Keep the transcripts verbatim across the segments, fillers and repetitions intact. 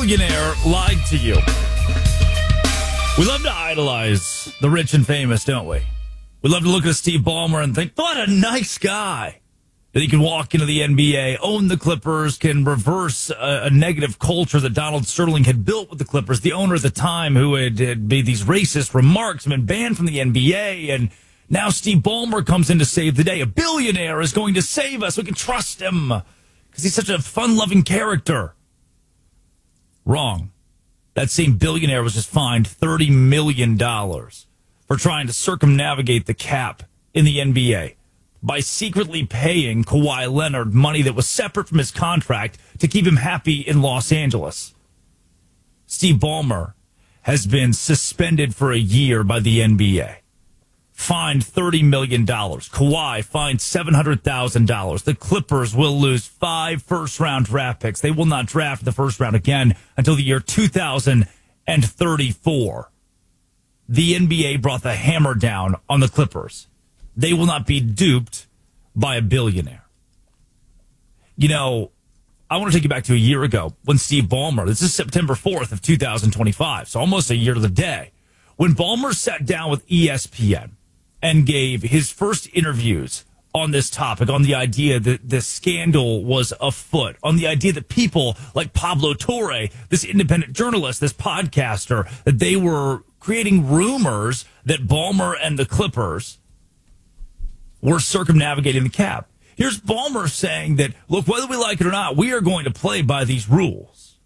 billionaire lied to you. We love to idolize the rich and famous, don't we? We love to look at Steve Ballmer and think, what a nice guy. That he can walk into the N B A, own the Clippers, can reverse a, a negative culture that Donald Sterling had built with the Clippers, the owner at the time who had, had made these racist remarks, been banned from the N B A, and now Steve Ballmer comes in to save the day. A billionaire is going to save us. We can trust him because he's such a fun-loving character. Wrong. That same billionaire was just fined thirty million dollars for trying to circumnavigate the cap in the N B A by secretly paying Kawhi Leonard money that was separate from his contract to keep him happy in Los Angeles. Steve Ballmer has been suspended for a year by the N B A. Fined thirty million dollars. Kawhi fined seven hundred thousand dollars. The Clippers will lose five first-round draft picks. They will not draft in the first round again until the year two thousand thirty-four. The N B A brought the hammer down on the Clippers. They will not be duped by a billionaire. You know, I want to take you back to a year ago when Steve Ballmer, this is September fourth of two thousand twenty-five, so almost a year to the day, when Ballmer sat down with E S P N and gave his first interviews on this topic, on the idea that the scandal was afoot, on the idea that people like Pablo Torre, this independent journalist, this podcaster, that they were creating rumors that Ballmer and the Clippers were circumnavigating the cap. Here's Ballmer saying that, look, whether we like it or not, we are going to play by these rules.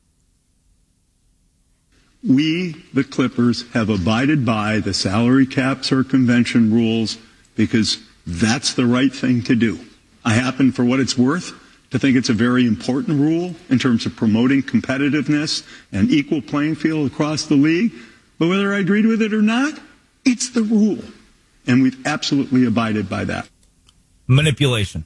We, the Clippers, have abided by the salary cap circumvention rules because that's the right thing to do. I happen, for what it's worth, to think it's a very important rule in terms of promoting competitiveness and equal playing field across the league. But whether I agreed with it or not, it's the rule. And we've absolutely abided by that. Manipulation.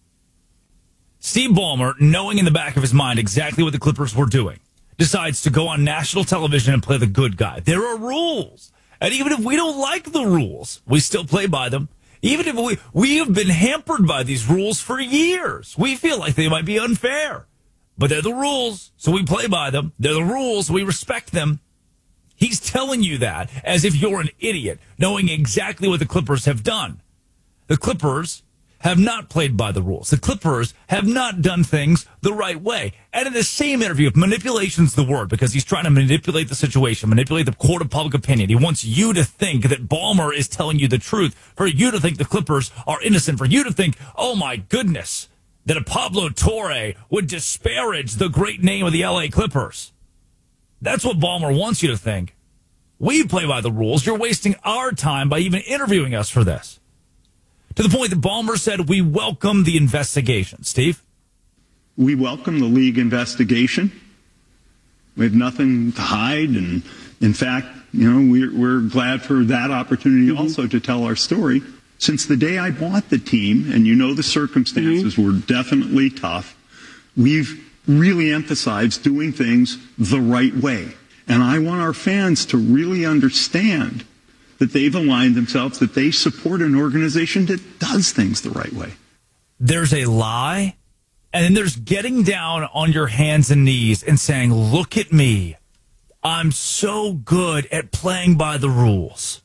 Steve Ballmer, knowing in the back of his mind exactly what the Clippers were doing, decides to go on national television and play the good guy. There are rules. And even if we don't like the rules, we still play by them. Even if we, we have been hampered by these rules for years. We feel like they might be unfair. But they're the rules, so we play by them. They're the rules, we respect them. He's telling you that as if you're an idiot, knowing exactly what the Clippers have done. The Clippers have not played by the rules. The Clippers have not done things the right way. And in the same interview, if manipulation's the word, because he's trying to manipulate the situation, manipulate the court of public opinion. He wants you to think that Ballmer is telling you the truth, for you to think the Clippers are innocent, for you to think, oh my goodness, that a Pablo Torre would disparage the great name of the L A Clippers. That's what Ballmer wants you to think. We play by the rules. You're wasting our time by even interviewing us for this. To the point that Ballmer said, we welcome the investigation. Steve? We welcome the league investigation. We have nothing to hide. And in fact, you know, we're, we're glad for that opportunity mm-hmm. also to tell our story. Since the day I bought the team, and you know the circumstances mm-hmm. were definitely tough, we've really emphasized doing things the right way. And I want our fans to really understand that they've aligned themselves, that they support an organization that does things the right way. There's a lie, and then there's getting down on your hands and knees and saying, look at me. I'm so good at playing by the rules.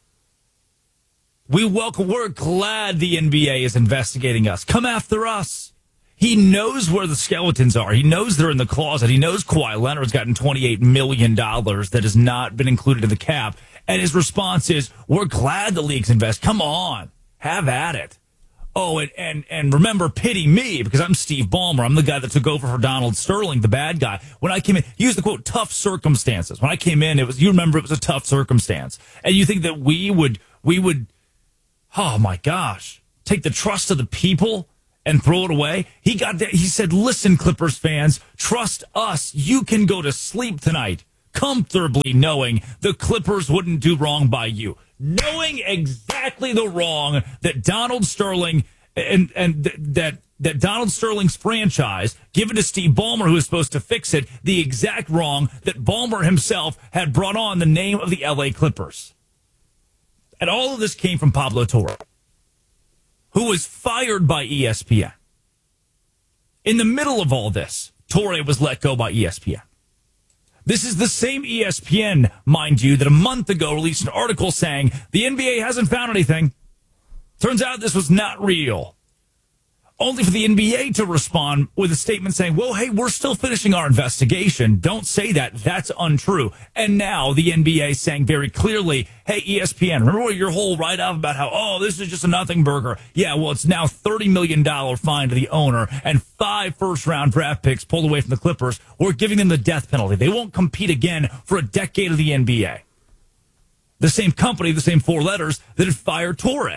We welcome, we're glad the N B A is investigating us. Come after us. He knows where the skeletons are. He knows they're in the closet. He knows Kawhi Leonard's gotten twenty-eight million dollars that has not been included in the cap. And his response is, we're glad the league's invest. Come on, have at it. Oh, and, and, and remember, pity me, because I'm Steve Ballmer. I'm the guy that took over for Donald Sterling, the bad guy. When I came in, he used the quote, tough circumstances. When I came in, it was, you remember it was a tough circumstance. And you think that we would, we would, oh my gosh, take the trust of the people and throw it away? He got there. He said, listen, Clippers fans, trust us. You can go to sleep tonight comfortably knowing the Clippers wouldn't do wrong by you. Knowing exactly the wrong that Donald Sterling and, and th- that, that Donald Sterling's franchise given to Steve Ballmer, who was supposed to fix it, the exact wrong that Ballmer himself had brought on the name of the L A Clippers. And all of this came from Pablo Torre, who was fired by E S P N. In the middle of all this, Torre was let go by E S P N. This is the same E S P N, mind you, that a month ago released an article saying the N B A hasn't found anything. Turns out this was not real. Only for the N B A to respond with a statement saying, well, hey, we're still finishing our investigation. Don't say that. That's untrue. And now the N B A saying very clearly, hey, E S P N, remember your whole write-up about how, oh, this is just a nothing burger. Yeah, well, it's now thirty million dollars fine to the owner and five first-round draft picks pulled away from the Clippers. We're giving them the death penalty. They won't compete again for a decade of the N B A. The same company, the same four letters that had fired Torre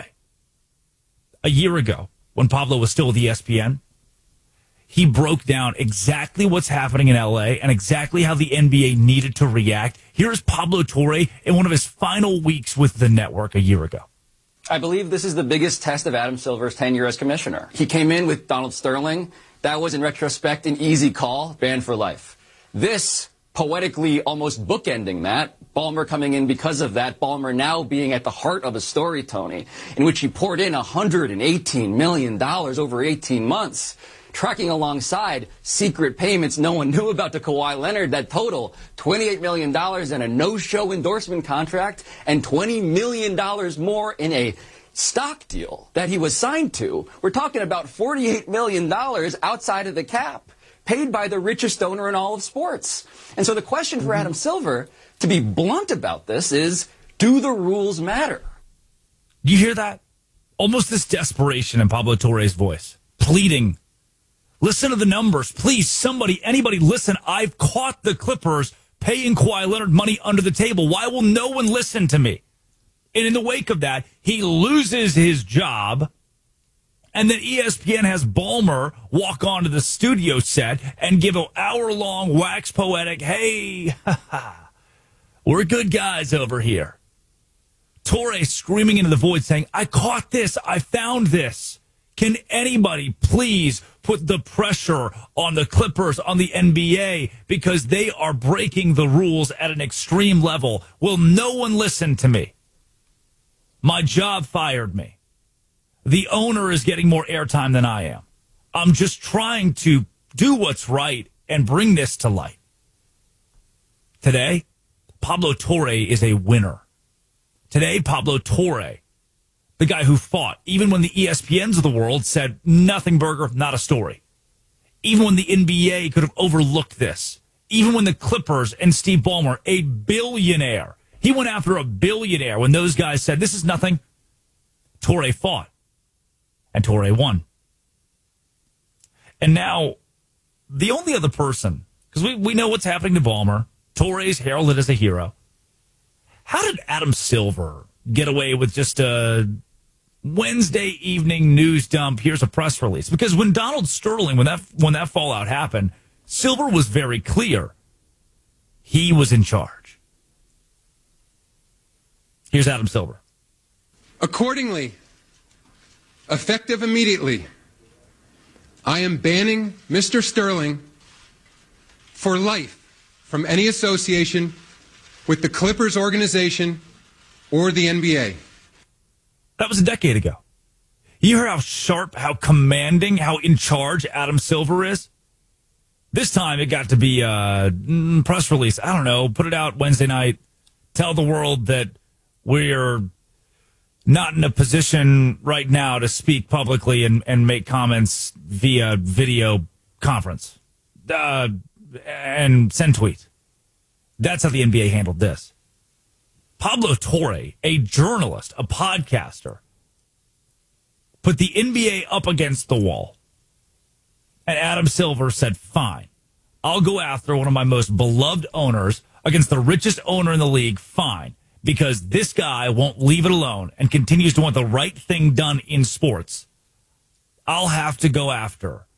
a year ago. When Pablo was still with E S P N, he broke down exactly what's happening in L A and exactly how the N B A needed to react. Here's Pablo Torre in one of his final weeks with the network a year ago. I believe this is the biggest test of Adam Silver's tenure as commissioner. He came in with Donald Sterling. That was, in retrospect, an easy call, banned for life. This, poetically almost bookending that, Ballmer coming in because of that, Ballmer now being at the heart of a story, Tony, in which he poured in one hundred eighteen million dollars over eighteen months, tracking alongside secret payments no one knew about to Kawhi Leonard that total twenty-eight million dollars and a no-show endorsement contract and twenty million dollars more in a stock deal that he was signed to. We're talking about forty-eight million dollars outside of the cap, paid by the richest owner in all of sports. And so the question for Adam Silver, to be blunt about this, is, do the rules matter? Do you hear that? Almost this desperation in Pablo Torre's voice, pleading, listen to the numbers. Please, somebody, anybody, listen. I've caught the Clippers paying Kawhi Leonard money under the table. Why will no one listen to me? And in the wake of that, he loses his job. And then E S P N has Ballmer walk onto the studio set and give an hour-long wax poetic, hey, ha, ha, we're good guys over here. Torre screaming into the void saying, I caught this. I found this. Can anybody please put the pressure on the Clippers, on the N B A, because they are breaking the rules at an extreme level? Will no one listen to me? My job fired me. The owner is getting more airtime than I am. I'm just trying to do what's right and bring this to light. Today, Pablo Torre is a winner. Today, Pablo Torre, the guy who fought, even when the E S P Ns of the world said, nothing burger, not a story. Even when the N B A could have overlooked this. Even when the Clippers and Steve Ballmer, a billionaire, he went after a billionaire when those guys said, this is nothing. Torre fought. And Torre won. And now, the only other person, because we, we know what's happening to Ballmer. Torre's heralded as a hero. How did Adam Silver get away with just a Wednesday evening news dump? Here's a press release. Because when Donald Sterling, when that when that fallout happened, Silver was very clear. He was in charge. Here's Adam Silver. Accordingly, effective immediately, I am banning Mister Sterling for life from any association with the Clippers organization or the N B A. That was a decade ago. You hear how sharp, how commanding, how in charge Adam Silver is? This time it got to be a press release. I don't know. Put it out Wednesday night. Tell the world that we're not in a position right now to speak publicly and, and make comments via video conference uh, and send tweets. That's how the N B A handled this. Pablo Torre, a journalist, a podcaster, put the N B A up against the wall. And Adam Silver said, fine, I'll go after one of my most beloved owners against the richest owner in the league, fine. Because this guy won't leave it alone and continues to want the right thing done in sports. I'll have to go after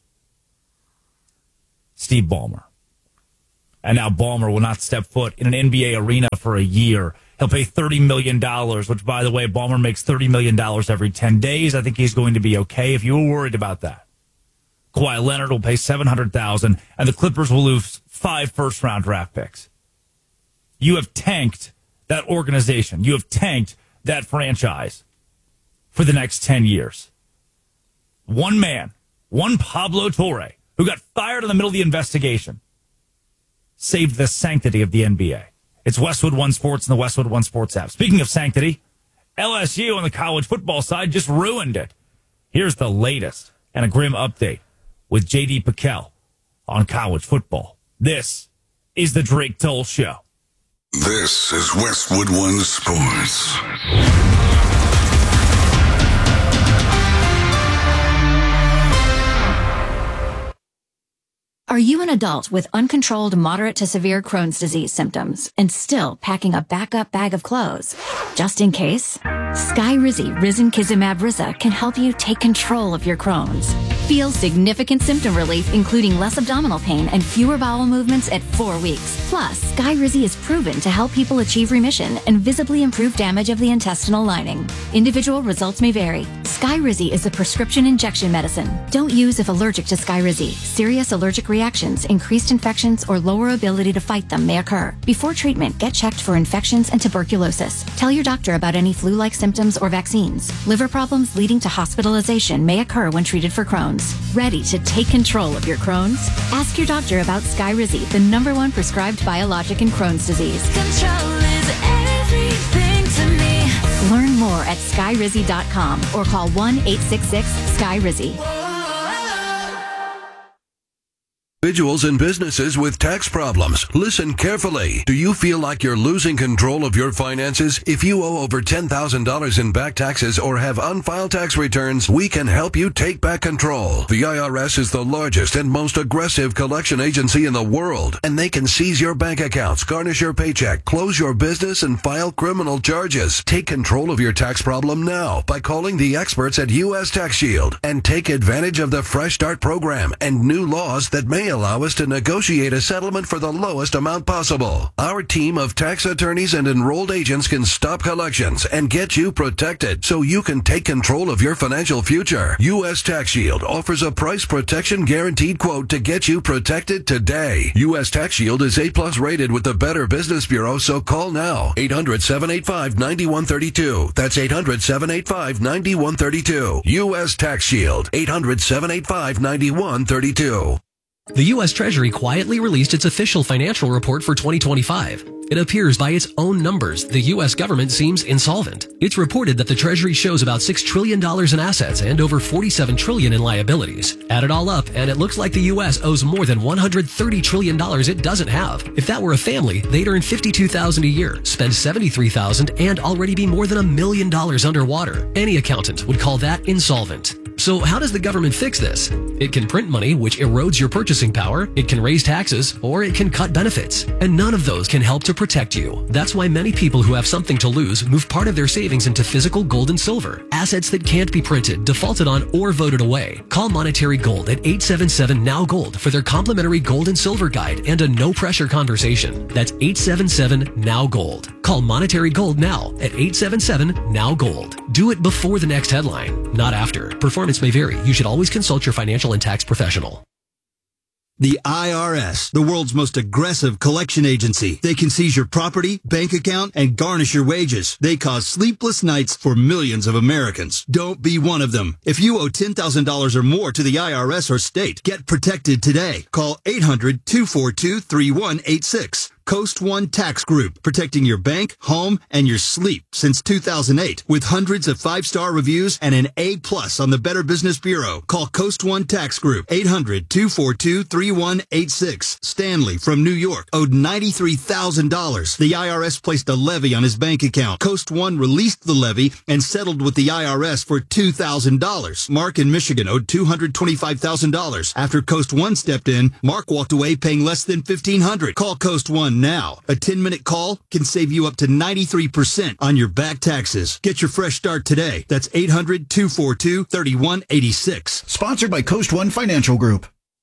Steve Ballmer. And now Ballmer will not step foot in an N B A arena for a year. He'll pay thirty million dollars, which, by the way, Ballmer makes thirty million dollars every ten days. I think he's going to be okay if you were worried about that. Kawhi Leonard will pay seven hundred thousand dollars, and the Clippers will lose five first-round draft picks. You have tanked that organization. You have tanked that franchise for the next ten years. One man, one Pablo Torre, who got fired in the middle of the investigation, saved the sanctity of the N B A. It's Westwood One Sports and the Westwood One Sports app. Speaking of sanctity, L S U on the college football side just ruined it. Here's the latest and a grim update with J D Piquel on college football. This is the Drake Toll Show. This is Westwood One Sports. Are you an adult with uncontrolled moderate to severe Crohn's disease symptoms and still packing a backup bag of clothes? Just in case, Skyrizi Risankizumab Riza can help you take control of your Crohn's. Feel significant symptom relief, including less abdominal pain and fewer bowel movements at four weeks. Plus, Skyrizi is proven to help people achieve remission and visibly improve damage of the intestinal lining. Individual results may vary. Skyrizi is a prescription injection medicine. Don't use if allergic to Skyrizi. Serious allergic reactions, increased infections, or lower ability to fight them may occur. Before treatment, get checked for infections and tuberculosis. Tell your doctor about any flu-like symptoms or vaccines. Liver problems leading to hospitalization may occur when treated for Crohn's. Ready to take control of your Crohn's? Ask your doctor about Skyrizi, the number one prescribed biologic in Crohn's disease. Control is everything to me. Learn more at skyrizi dot com or call one eight six six Skyrizi. Individuals and businesses with tax problems. Listen carefully. Do you feel like you're losing control of your finances? If you owe over ten thousand dollars in back taxes or have unfiled tax returns, we can help you take back control. The I R S is the largest and most aggressive collection agency in the world, and they can seize your bank accounts, garnish your paycheck, close your business, and file criminal charges. Take control of your tax problem now by calling the experts at U S Tax Shield and take advantage of the Fresh Start program and new laws that may allow us to negotiate a settlement for the lowest amount possible. Our team of tax attorneys and enrolled agents can stop collections and get you protected so you can take control of your financial future. U S Tax Shield offers a price protection guaranteed quote to get you protected today. U S Tax Shield is A plus rated with the Better Business Bureau, so call now. eight hundred, seven eight five, nine one three two. That's eight hundred, seven eight five, nine one three two. U S Tax Shield. eight hundred, seven eight five, nine one three two. The U S Treasury quietly released its official financial report for twenty twenty-five. It appears by its own numbers, the U S government seems insolvent. It's reported that the Treasury shows about six trillion dollars in assets and over forty-seven trillion dollars in liabilities. Add it all up, and it looks like the U S owes more than one hundred thirty trillion dollars it doesn't have. If that were a family, they'd earn fifty-two thousand dollars a year, spend seventy-three thousand dollars, and already be more than a million dollars underwater. Any accountant would call that insolvent. So how does the government fix this? It can print money, which erodes your purchasing power, it can raise taxes, or it can cut benefits. And none of those can help to protect you. That's why many people who have something to lose move part of their savings into physical gold and silver, assets that can't be printed, defaulted on, or voted away. Call Monetary Gold at eight seven seven, N O W Gold for their complimentary gold and silver guide and a no-pressure conversation. That's eight seven seven, N O W Gold. Call Monetary Gold now at eight seven seven, N O W Gold. Do it before the next headline, not after. Performance may vary. You should always consult your financial and tax professional. The I R S, the world's most aggressive collection agency. They can seize your property, bank account, and garnish your wages. They cause sleepless nights for millions of Americans. Don't be one of them. If you owe ten thousand dollars or more to the I R S or state, get protected today. Call eight hundred, two four two, three one eight six. Coast One Tax Group, protecting your bank, home, and your sleep since two thousand eight. With hundreds of five-star reviews and an A plus on the Better Business Bureau. Call Coast One Tax Group, eight hundred, two four two, three one eight six. Stanley from New York owed ninety-three thousand dollars. The I R S placed a levy on his bank account. Coast One released the levy and settled with the I R S for two thousand dollars. Mark in Michigan owed two hundred twenty-five thousand dollars. After Coast One stepped in, Mark walked away paying less than fifteen hundred dollars. Call Coast One now. A ten-minute call can save you up to ninety-three percent on your back taxes. Get your fresh start today. That's eight hundred, two four two, three one eight six. Sponsored by Coast One Financial Group.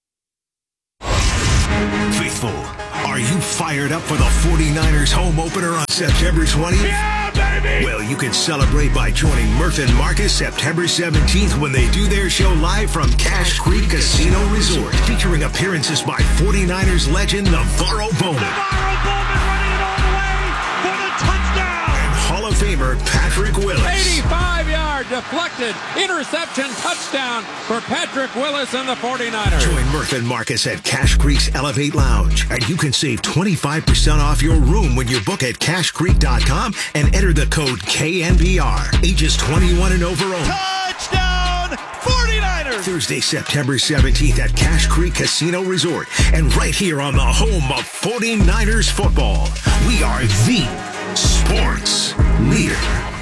Faithful, are you fired up for the forty-niners home opener on September twentieth? Yeah, baby! Well, you can celebrate by joining Murph and Marcus September seventeenth when they do their show live from Cache Creek Casino Resort, featuring appearances by forty-niners legend NaVorro Bowman. NaVorro Bowman running it all the way for the touchdown! And Hall of Famer for Patrick Willis. eighty-five yard deflected interception touchdown for Patrick Willis and the forty-niners. Join Murph and Marcus at Cash Creek's Elevate Lounge, and you can save twenty-five percent off your room when you book at cash creek dot com and enter the code K N B R. Ages twenty-one and over only. Touchdown, forty-niners! Thursday, September seventeenth at Cash Creek Casino Resort, and right here on the home of forty-niners football. We are the sports leader.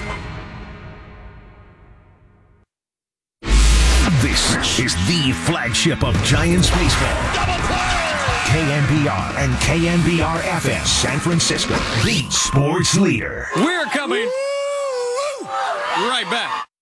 This is the flagship of Giants baseball. K N B R and K N B R F M San Francisco, the sports leader. We're coming right back.